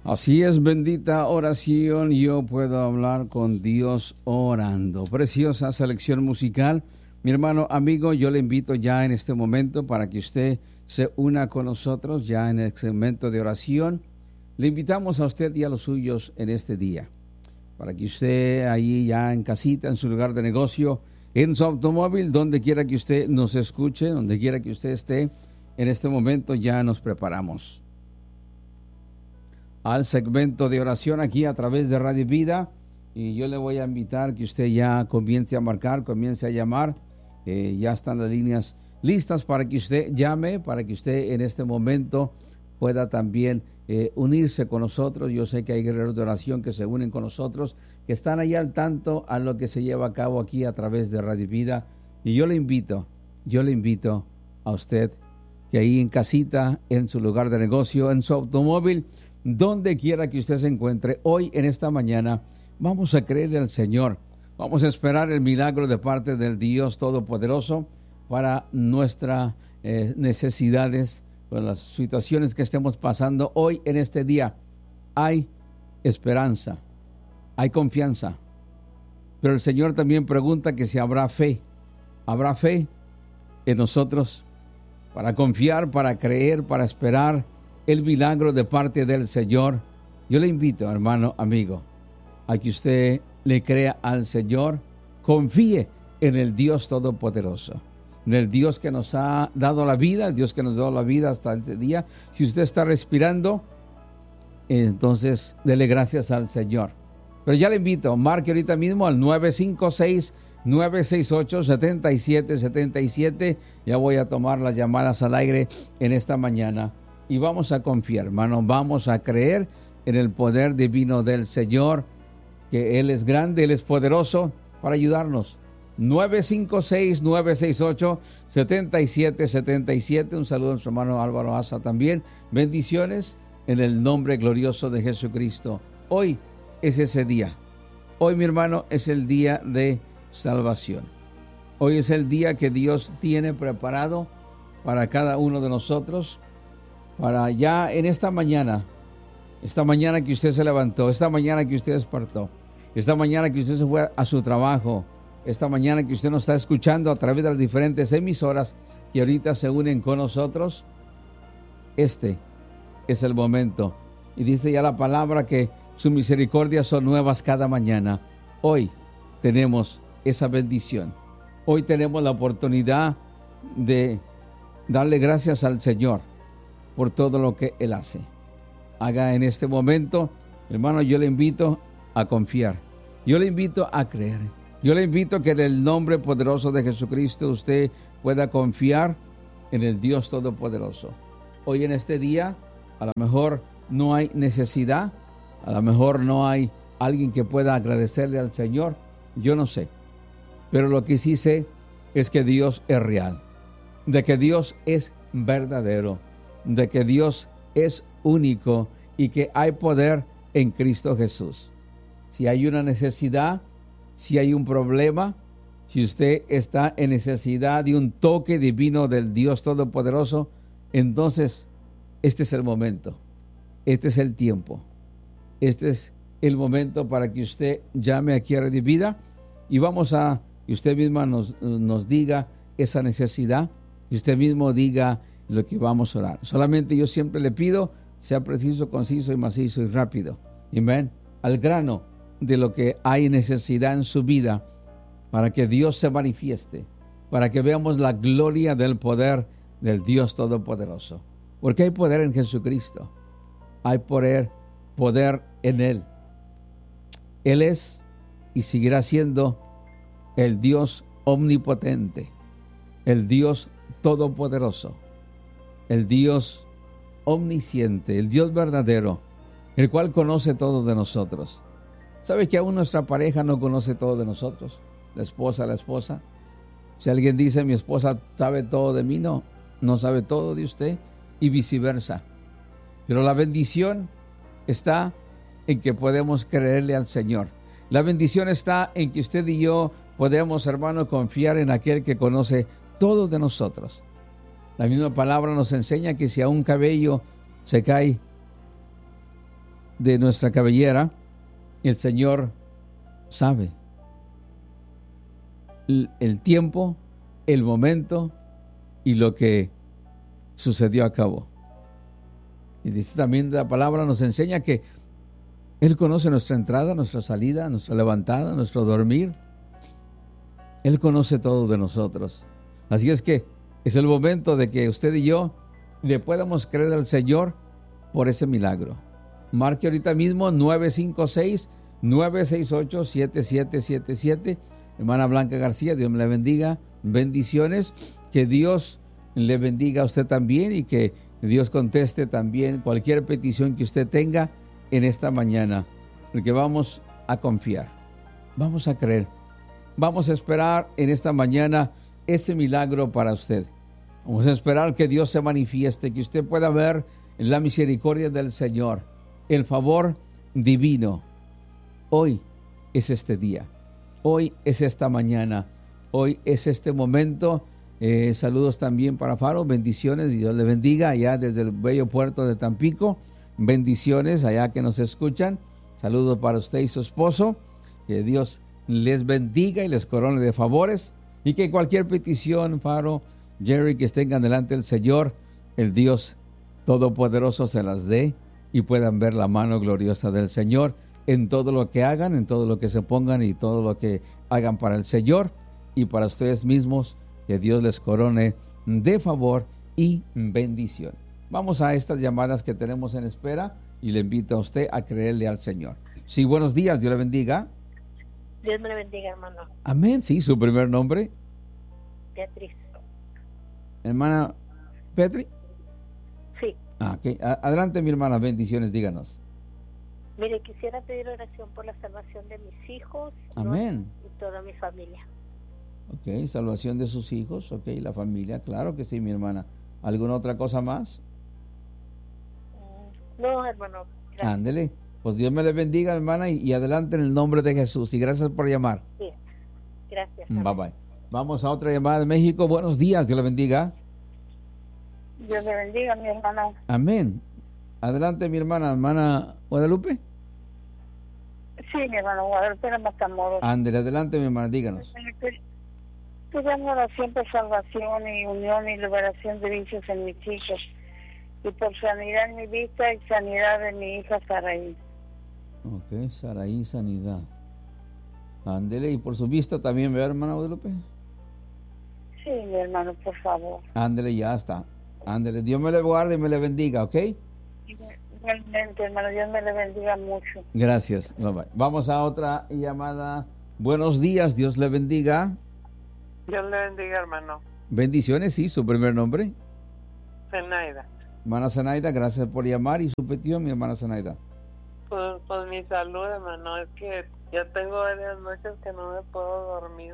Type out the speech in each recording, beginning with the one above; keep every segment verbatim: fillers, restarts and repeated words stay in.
Así es, bendita oración, yo puedo hablar con Dios orando. Preciosa selección musical. Mi hermano, amigo, yo le invito ya en este momento para que usted se una con nosotros ya en el segmento de oración. Le invitamos a usted y a los suyos en este día, para que usted ahí ya en casita, en su lugar de negocio, en su automóvil, donde quiera que usted nos escuche, donde quiera que usted esté, en este momento ya nos preparamos al segmento de oración aquí a través de Radio Vida, y yo le voy a invitar que usted ya comience a marcar, comience a llamar. Eh, ya están las líneas listas para que usted llame, para que usted en este momento pueda también eh, unirse con nosotros. Yo sé que hay guerreros de oración que se unen con nosotros, que están allá al tanto a lo que se lleva a cabo aquí a través de Radio Vida, y yo le invito, yo le invito a usted que ahí en casita, en su lugar de negocio, en su automóvil, donde quiera que usted se encuentre, hoy en esta mañana vamos a creerle al Señor. Vamos a esperar el milagro de parte del Dios Todopoderoso para nuestras eh, necesidades, para las situaciones que estemos pasando hoy en este día. Hay esperanza, hay confianza, pero el Señor también pregunta que si habrá fe. ¿Habrá fe en nosotros para confiar, para creer, para esperar el milagro de parte del Señor? Yo le invito, hermano, amigo, a que usted le crea al Señor, confíe en el Dios Todopoderoso, en el Dios que nos ha dado la vida, el Dios que nos ha dado la vida hasta este día. Si usted está respirando, entonces dele gracias al Señor. Pero ya le invito, marque ahorita mismo al nueve cinco seis, nueve seis ocho, siete siete siete siete. Ya voy a tomar las llamadas al aire en esta mañana. Y vamos a confiar, hermano, vamos a creer en el poder divino del Señor, que Él es grande, Él es poderoso para ayudarnos. nueve cinco seis, nueve seis ocho, siete siete siete siete. Un saludo a nuestro hermano Álvaro Asa también. Bendiciones en el nombre glorioso de Jesucristo. Hoy es ese día. Hoy, mi hermano, es el día de salvación. Hoy es el día que Dios tiene preparado para cada uno de nosotros, para ya en esta mañana, esta mañana que usted se levantó, esta mañana que usted despertó, esta mañana que usted se fue a su trabajo, esta mañana que usted nos está escuchando a través de las diferentes emisoras que ahorita se unen con nosotros, este es el momento. Y dice ya la palabra que sus misericordias son nuevas cada mañana. Hoy tenemos esa bendición. Hoy tenemos la oportunidad de darle gracias al Señor por todo lo que Él hace. Haga en este momento, hermano, yo le invito a confiar. Yo le invito a creer. Yo le invito a que en el nombre poderoso de Jesucristo usted pueda confiar en el Dios Todopoderoso. Hoy en este día, a lo mejor no hay necesidad, a lo mejor no hay alguien que pueda agradecerle al Señor. Yo no sé. Pero lo que sí sé es que Dios es real, de que Dios es verdadero, de que Dios es único y que hay poder en Cristo Jesús. Si hay una necesidad, si hay un problema, si usted está en necesidad de un toque divino del Dios Todopoderoso, entonces este es el momento, este es el tiempo, este es el momento para que usted llame aquí a Radio Vida y vamos a, y usted misma nos, nos diga esa necesidad, y usted mismo diga lo que vamos a orar. Solamente yo siempre le pido, sea preciso, conciso y macizo y rápido. Amén. Al grano de lo que hay necesidad en su vida, para que Dios se manifieste, para que veamos la gloria del poder del Dios Todopoderoso. Porque hay poder en Jesucristo. Hay poder, poder en Él. Él es y seguirá siendo el Dios omnipotente, el Dios todopoderoso, el Dios omnisciente, el Dios verdadero, el cual conoce todo de nosotros. ¿Sabe que aún nuestra pareja no conoce todo de nosotros? La esposa, la esposa. Si alguien dice, mi esposa sabe todo de mí, no, no sabe todo de usted, y viceversa. Pero la bendición está en que podemos creerle al Señor. La bendición está en que usted y yo podemos, hermano, confiar en aquel que conoce todo de nosotros. La misma palabra nos enseña que si a un cabello se cae de nuestra cabellera, el Señor sabe el, el tiempo, el momento y lo que sucedió a cabo. Y dice también la palabra, nos enseña que Él conoce nuestra entrada, nuestra salida, nuestra levantada, nuestro dormir. Él conoce todo de nosotros. Así es que es el momento de que usted y yo le podamos creer al Señor por ese milagro. Marque ahorita mismo nueve cinco seis, nueve seis ocho, siete siete siete siete. Hermana Blanca García, Dios me la bendiga. Bendiciones. Que Dios le bendiga a usted también y que Dios conteste también cualquier petición que usted tenga en esta mañana. Porque vamos a confiar. Vamos a creer. Vamos a esperar en esta mañana ese milagro para usted. Vamos a esperar que Dios se manifieste, que usted pueda ver la misericordia del Señor, el favor divino. Hoy es este día, hoy es esta mañana, hoy es este momento. Eh, saludos también para Faro, bendiciones, y Dios le bendiga allá desde el bello puerto de Tampico. Bendiciones allá que nos escuchan. Saludos para usted y su esposo. Que Dios les bendiga y les corone de favores. Y que cualquier petición, Faro, Jerry, que estén delante del Señor, el Dios Todopoderoso se las dé y puedan ver la mano gloriosa del Señor en todo lo que hagan, en todo lo que se pongan y todo lo que hagan para el Señor y para ustedes mismos. Que Dios les corone de favor y bendición. Vamos a estas llamadas que tenemos en espera y le invito a usted a creerle al Señor. Sí, buenos días, Dios le bendiga. Dios me le bendiga, hermano. Amén, sí, su primer nombre. Beatriz. Hermana Petri. Sí. Ah, ok. Adelante, mi hermana, bendiciones, díganos. Mire, quisiera pedir oración por la salvación de mis hijos. Amén. Y toda mi familia. Ok, salvación de sus hijos, ok, la familia, claro que sí, mi hermana. ¿Alguna otra cosa más? No, hermano. Gracias. Ándele. Pues Dios me le bendiga, hermana, y, y adelante en el nombre de Jesús. Y gracias por llamar. Sí. Gracias. Bye, bye. Vamos a otra llamada de México. Buenos días, Dios le bendiga. Dios le bendiga, mi hermana. Amén. Adelante, mi hermana, hermana Guadalupe. Sí, mi hermano Guadalupe de Matamoros. Ándele, adelante, mi hermana, díganos. Pedimos oración por salvación y unión y liberación de vicios en mis hijos. Y por sanidad en mi vista y sanidad de mi hija Saraí. Ok, Saraí, sanidad. Ándele, y por su vista también, ¿verdad, hermana Guadalupe? Sí, mi hermano, por favor. Ándele, ya está. Ándele, Dios me le guarde y me le bendiga, ¿ok? Igualmente, hermano, Dios me le bendiga mucho. Gracias, bye bye. Vamos a otra llamada. Buenos días, Dios le bendiga. Dios le bendiga, hermano. Bendiciones, sí, su primer nombre. Zenaida. Hermana Zenaida, gracias por llamar. ¿Y su petición, mi hermana Zenaida? Pues, pues mi salud, hermano, es que ya tengo varias noches que no me puedo dormir.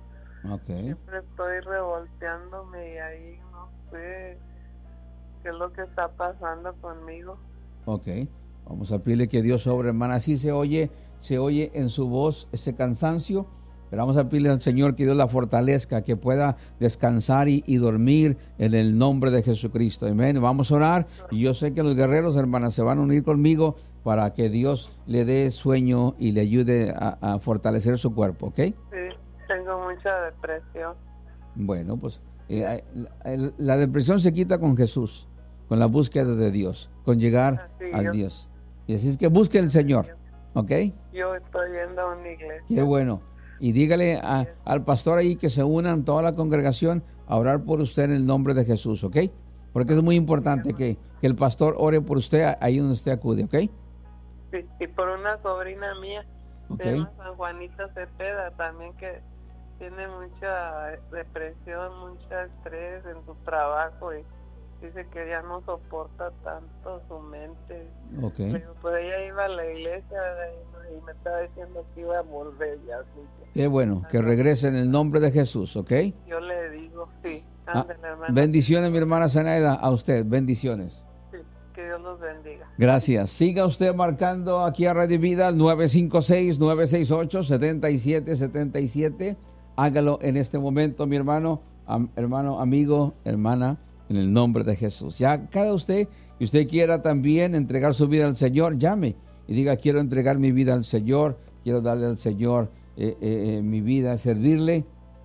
Ok. Siempre estoy revolteándome y ahí no sé qué es lo que está pasando conmigo. Ok. Vamos a pedirle que Dios sobre, hermana. Así se oye, se oye en su voz ese cansancio. Pero vamos a pedirle al Señor que Dios la fortalezca, que pueda descansar y, y dormir en el nombre de Jesucristo. Amén. Vamos a orar. Y yo sé que los guerreros, hermanas, se van a unir conmigo para que Dios le dé sueño y le ayude a, a fortalecer su cuerpo, ¿ok? Sí, tengo mucha depresión. Bueno, pues eh, la, la depresión se quita con Jesús, con la búsqueda de Dios, con llegar Así al yo, Dios. Y así es que busque al Señor, ¿ok? Yo estoy yendo a una iglesia. Qué bueno. Y dígale a, al pastor ahí que se unan toda la congregación a orar por usted en el nombre de Jesús, ¿ok? Porque es muy importante que, que el pastor ore por usted ahí donde usted acude, ¿ok? Sí, y por una sobrina mía, Okay. se llama San Juanita Cepeda, también que tiene mucha depresión, mucho estrés en su trabajo y dice que ya no soporta tanto su mente. Okay. Pero pues ella iba a la iglesia y me estaba diciendo que iba a volver ya. Así que, Qué bueno, que regrese en el nombre de Jesús, ¿ok? yo le digo, sí. Ah, Ándale, hermana. bendiciones, mi hermana Zenaida, a usted, bendiciones. Sí, que Dios los bendiga. Gracias. Siga usted marcando aquí a Radio Vida nueve cinco seis, nueve seis ocho, siete siete siete siete. Hágalo en este momento, mi hermano, am, hermano, amigo, hermana, en el nombre de Jesús. Ya cada usted, y usted quiera también entregar su vida al Señor, llame y diga, quiero entregar mi vida al Señor, quiero darle al Señor eh, eh, mi vida, servirle,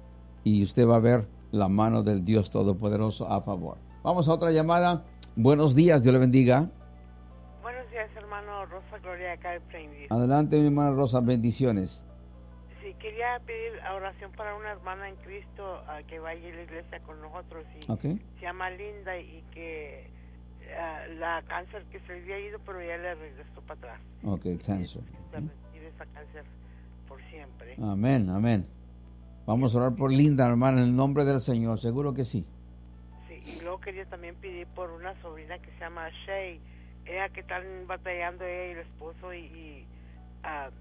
y usted va a ver la mano del Dios Todopoderoso a favor. Vamos a otra llamada. Buenos días, Dios le bendiga. Buenos días, hermano Rosa Gloria, acá de Plainview. Adelante, mi hermana Rosa, bendiciones. Sí, quería pedir oración para una hermana en Cristo uh, que vaya a la iglesia con nosotros y Okay. se llama Linda y que uh, la cáncer que se le había ido, pero ya le regresó para atrás. Ok, cáncer. Retire esa cáncer por siempre. Amén, amén. Vamos a orar por Linda, hermana, en el nombre del Señor, seguro que sí. Sí, y luego quería también pedir por una sobrina que se llama Shay, ella que están batallando ella y el esposo y, y uh,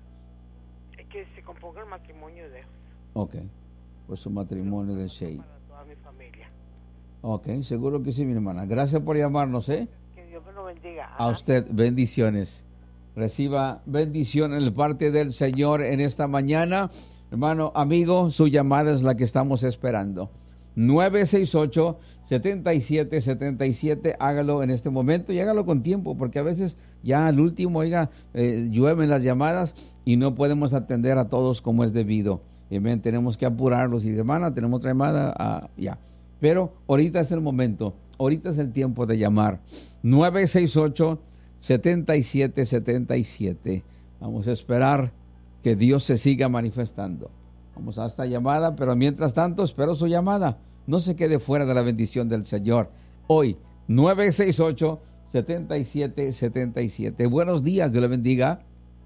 que se componga el matrimonio de ellos. Ok, pues su matrimonio de Shay. Para toda mi familia. Ok, seguro que sí, mi hermana. Gracias por llamarnos, ¿eh? Que Dios me lo bendiga. A usted, bendiciones. Reciba bendiciones de parte del Señor en esta mañana. Hermano, amigo, su llamada es la que estamos esperando. nueve seis ocho, siete siete siete siete, hágalo en este momento y hágalo con tiempo, porque a veces ya al último, oiga, eh, llueven las llamadas y no podemos atender a todos como es debido. Amén, tenemos que apurarlos y hermana, tenemos otra llamada, ah, ya. Pero ahorita es el momento, ahorita es el tiempo de llamar. nueve seis ocho, siete siete siete siete. Vamos a esperar que Dios se siga manifestando. Vamos a esta llamada, pero mientras tanto espero su llamada. No se quede fuera de la bendición del Señor. Hoy, nueve seis ocho, siete siete siete siete. Buenos días, Dios le bendiga.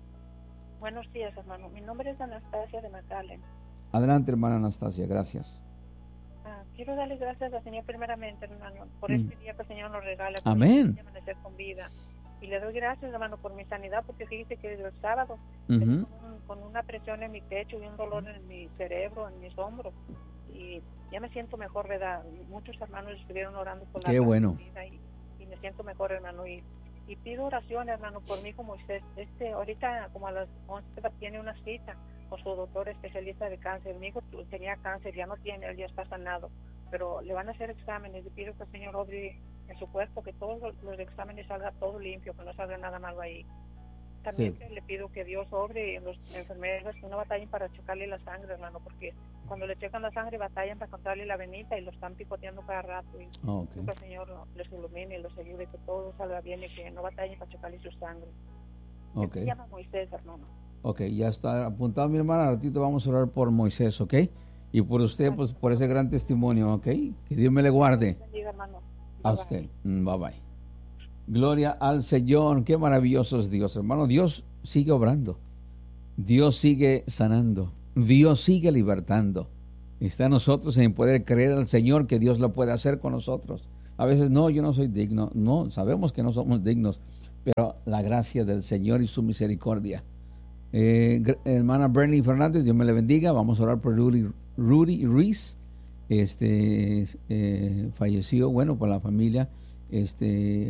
Buenos días, hermano. Mi nombre es Anastasia de McAllen. Adelante, hermana Anastasia, gracias. Ah, quiero darle gracias al Señor primeramente, hermano, por Mm. este día que el Señor nos regala. Amén. Amanecer con vida. Y le doy gracias, hermano, por mi sanidad, porque fíjese que desde el sábado Uh-huh. tengo un- con una presión en mi pecho y un dolor en mi cerebro, en mis hombros. Y ya me siento mejor, ¿verdad? Muchos hermanos estuvieron orando por la Qué bueno. vida y, y me siento mejor, hermano. Y, y pido oración, hermano, por mí como usted. Este, ahorita, como a las once, tiene una cita con su doctor especialista de cáncer. Mi hijo tu- tenía cáncer, ya no tiene, él ya está sanado. Pero le van a hacer exámenes. Y pido que el Señor obre en su cuerpo, que todos los, los exámenes salga todo limpio, que no salga nada malo ahí. También Sí. le pido que Dios obre en los enfermeros que no batallen para checarle la sangre, hermano, porque cuando le checan la sangre batallan para encontrarle la venita y lo están picoteando cada rato. Y Oh, ok. que el Señor les ilumine y los ayude, que todo salga bien y que no batallen para checarle su sangre. Ok. Se llama Moisés, hermano. Ok, ya está apuntado, mi hermana. Al ratito vamos a orar por Moisés, ¿ok? Y por usted, pues por ese gran testimonio, ¿ok? Que Dios me le guarde. Bendiga, hermano. A Bye, usted. Mm, Bye bye. Gloria al Señor. Qué maravilloso es Dios, hermano. Dios sigue obrando. Dios sigue sanando. Dios sigue libertando. Está en nosotros en poder creer al Señor que Dios lo puede hacer con nosotros. A veces, no, yo no soy digno. No, sabemos que no somos dignos, pero la gracia del Señor y su misericordia. Eh, gr- hermana Bernie Fernández, Dios me le bendiga. Vamos a orar por Rudy, Rudy Ruiz. Este eh, falleció, bueno, por la familia. Este